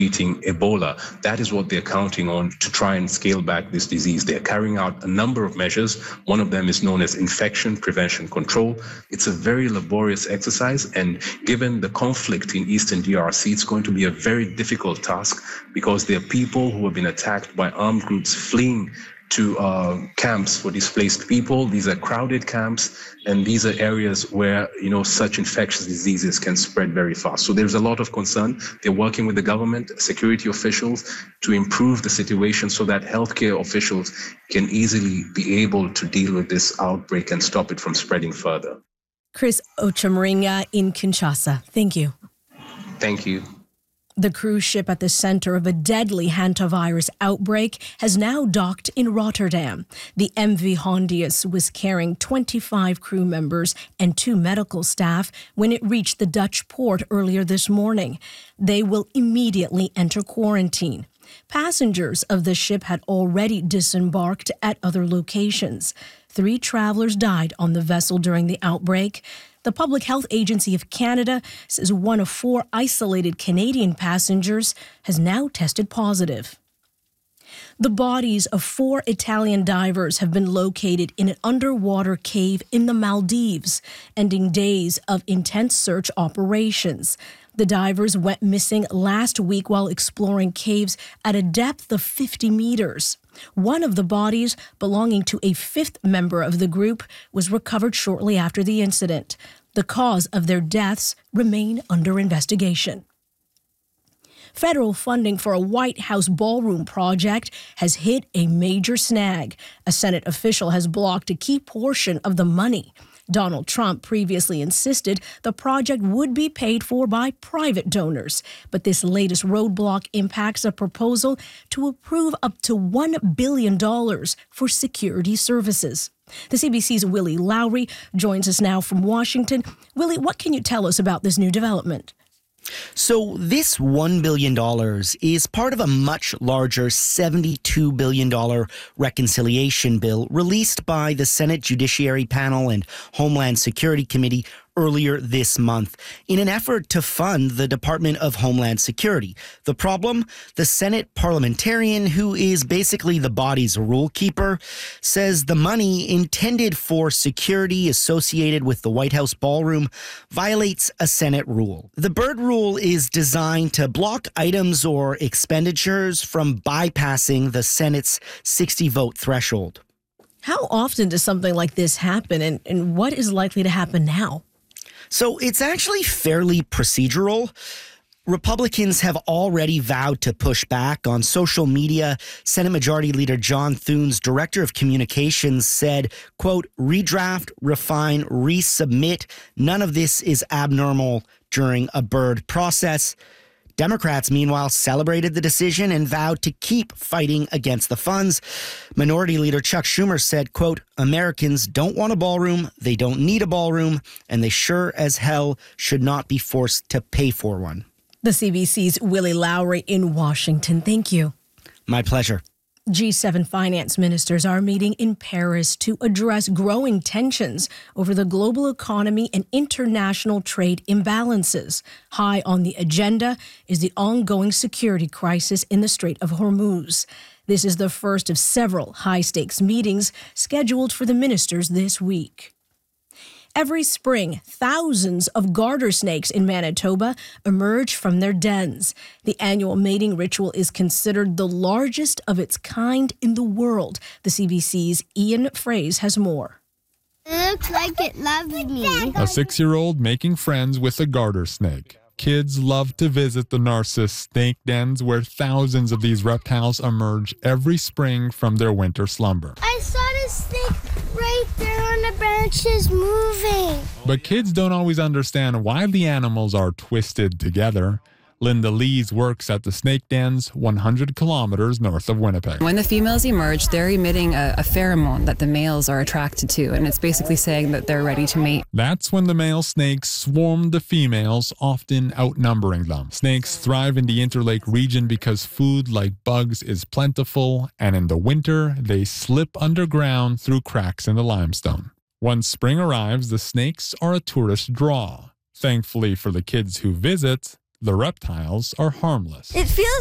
treating Ebola. That is what they're counting on to try and scale back this disease. They're carrying out a number of measures. One of them is known as infection prevention control. It's a very laborious exercise, and given the conflict in Eastern DRC, it's going to be a very difficult task because there are people who have been attacked by armed groups fleeing to camps for displaced people. These are crowded camps, and these are areas where, such infectious diseases can spread very fast. So there's a lot of concern. They're working with the government, security officials to improve the situation so that healthcare officials can easily be able to deal with this outbreak and stop it from spreading further. Chris Ochamuringa in Kinshasa. Thank you. Thank you. The cruise ship at the center of a deadly hantavirus outbreak has now docked in Rotterdam. The MV Hondius was carrying 25 crew members and 2 medical staff when it reached the Dutch port earlier this morning. They will immediately enter quarantine. Passengers of the ship had already disembarked at other locations. 3 travelers died on the vessel during the outbreak. The Public Health Agency of Canada says 1 of 4 isolated Canadian passengers has now tested positive. The bodies of 4 Italian divers have been located in an underwater cave in the Maldives, ending days of intense search operations. The divers went missing last week while exploring caves at a depth of 50 meters. One of the bodies, belonging to a 5th member of the group, was recovered shortly after the incident. The cause of their deaths remain under investigation. Federal funding for a White House ballroom project has hit a major snag. A Senate official has blocked a key portion of the money. Donald Trump previously insisted the project would be paid for by private donors, but this latest roadblock impacts a proposal to approve up to $1 billion for security services. The CBC's Willie Lowry joins us now from Washington. Willie, what can you tell us about this new development? So this $1 billion is part of a much larger $72 billion reconciliation bill released by the Senate Judiciary Panel and Homeland Security Committee earlier this month in an effort to fund the Department of Homeland Security. The problem? The Senate parliamentarian, who is basically the body's rule keeper, says the money intended for security associated with the White House ballroom violates a Senate rule. The Byrd Rule is designed to block items or expenditures from bypassing the Senate's 60-vote threshold. How often does something like this happen, and what is likely to happen now? So it's actually fairly procedural. Republicans have already vowed to push back. On social media, Senate Majority Leader John Thune's director of communications said, quote, redraft, refine, resubmit. None of this is abnormal during a Byrd process. Democrats, meanwhile, celebrated the decision and vowed to keep fighting against the funds. Minority Leader Chuck Schumer said, quote, Americans don't want a ballroom, they don't need a ballroom, and they sure as hell should not be forced to pay for one. The CBC's Willie Lowry in Washington. Thank you. My pleasure. G7 finance ministers are meeting in Paris to address growing tensions over the global economy and international trade imbalances. High on the agenda is the ongoing security crisis in the Strait of Hormuz. This is the first of several high-stakes meetings scheduled for the ministers this week. Every spring, thousands of garter snakes in Manitoba emerge from their dens. The annual mating ritual is considered the largest of its kind in the world. The CBC's Ian Fraze has more. It looks like it loves me. A 6-year-old making friends with a garter snake. Kids love to visit the Narcissus snake dens where thousands of these reptiles emerge every spring from their winter slumber. I saw the snake right there on the branches moving. But kids don't always understand why the animals are twisted together. Linda Lees works at the snake dens 100 kilometers north of Winnipeg. When the females emerge, they're emitting a pheromone that the males are attracted to, and it's basically saying that they're ready to mate. That's when the male snakes swarm the females, often outnumbering them. Snakes thrive in the Interlake region because food like bugs is plentiful, and in the winter, they slip underground through cracks in the limestone. Once spring arrives, the snakes are a tourist draw. Thankfully for the kids who visit, The reptiles are harmless. It feels